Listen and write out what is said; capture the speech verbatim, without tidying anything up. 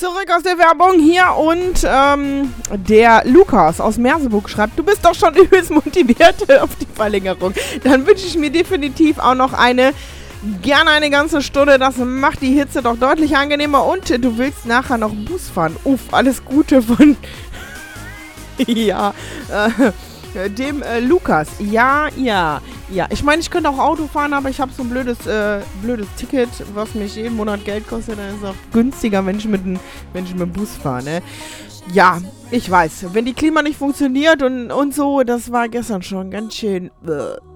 zurück aus der Werbung hier und ähm, der Lukas aus Merseburg schreibt, du bist doch schon übelst motiviert auf die Verlängerung. Dann wünsche ich mir definitiv auch noch eine, gerne eine ganze Stunde. Das macht die Hitze doch deutlich angenehmer und du willst nachher noch Bus fahren. Uff, alles Gute von ja, äh, dem äh, Lukas. Ja, ja, ja. Ich meine, ich könnte auch Auto fahren, aber ich habe so ein blödes, äh, blödes Ticket, was mich jeden Monat Geld kostet. Dann ist es auch günstiger, wenn ich mit dem Bus fahre, ne? Ja, ich weiß. Wenn die Klima nicht funktioniert und, und so, das war gestern schon ganz schön. Äh,